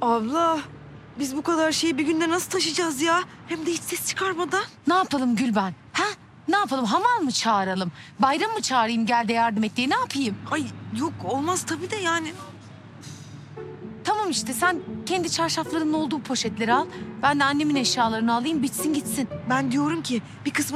Abla, biz bu kadar şeyi bir günde nasıl taşıyacağız ya? Hem de hiç ses çıkarmadan. Ne yapalım Gülben? Ha? Ne yapalım? Hamal mı çağıralım? Bayram mı çağırayım gel de yardım et diye? Ne yapayım? Ay yok, olmaz tabii de yani. Tamam işte sen kendi çarşaflarının olduğu poşetleri al. Ben de annemin eşyalarını alayım bitsin gitsin. Ben diyorum ki bir kısmı